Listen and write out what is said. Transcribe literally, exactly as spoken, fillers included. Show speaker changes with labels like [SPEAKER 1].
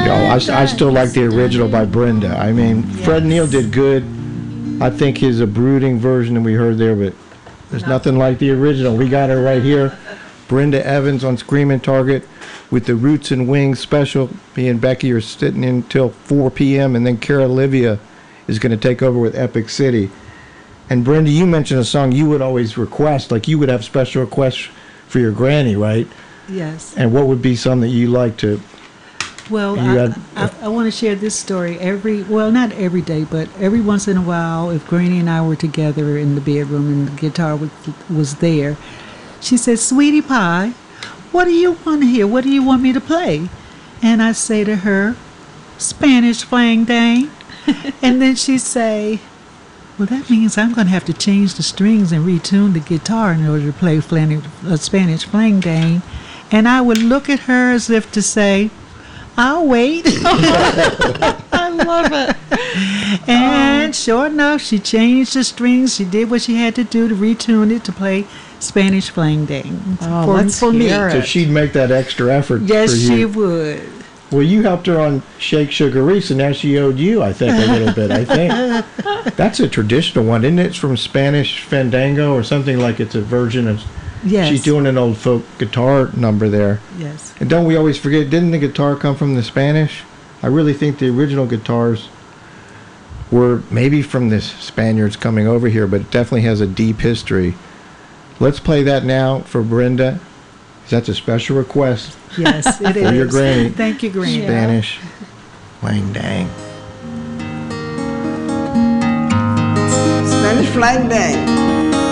[SPEAKER 1] Yo, I, s- I still like the original by Brenda. I mean, Fred Neil did good. I think his a brooding version that we heard there, but there's nothing like the original. We got her right here. Brenda Evans on Screaming Target with the Roots and Wings special. Me and Becky are sitting in till four p.m. and then Cara Olivia is going to take over with Epic City. And Brenda, you mentioned a song you would always request, like you would have special requests for your granny, right?
[SPEAKER 2] Yes.
[SPEAKER 1] And what would be some that you like to?
[SPEAKER 2] Well,
[SPEAKER 1] You
[SPEAKER 2] I,
[SPEAKER 1] had-
[SPEAKER 2] I, I want to share this story every, well, not every day, but every once in a while, if Granny and I were together in the bedroom and the guitar was, was there, she said, "Sweetie Pie, what do you want to hear? What do you want me to play?" And I say to her, "Spanish Flang Dang." And then she'd say, "Well, that means I'm going to have to change the strings and retune the guitar in order to play flan- uh, Spanish Flang Dang." And I would look at her as if to say, "I'll wait." I love it. And sure enough, she changed the strings. She did what she had to do to retune it to play Spanish Flang Dang
[SPEAKER 3] Oh,
[SPEAKER 2] for,
[SPEAKER 3] let's
[SPEAKER 2] for me.
[SPEAKER 3] hear
[SPEAKER 1] So
[SPEAKER 3] it.
[SPEAKER 1] she'd make that extra effort
[SPEAKER 2] Yes,
[SPEAKER 1] for
[SPEAKER 2] she
[SPEAKER 1] you.
[SPEAKER 2] would.
[SPEAKER 1] Well, you helped her on Shake Sugar Reese, and now she owed you, I think, a little bit, I think. That's a traditional one, isn't it? It's from Spanish Fandango or something like it's a version of...
[SPEAKER 2] Yes.
[SPEAKER 1] She's doing an old folk guitar number there.
[SPEAKER 2] Yes.
[SPEAKER 1] And don't we always forget, didn't the guitar come from the Spanish? I really think the original guitars were maybe from the Spaniards coming over here, but it definitely has a deep history. Let's play that now for Brenda. That's a special request.
[SPEAKER 2] Yes, it is.
[SPEAKER 1] For your granny.
[SPEAKER 2] Thank you, Granny.
[SPEAKER 1] Spanish. Wang dang.
[SPEAKER 4] Spanish Flag Day.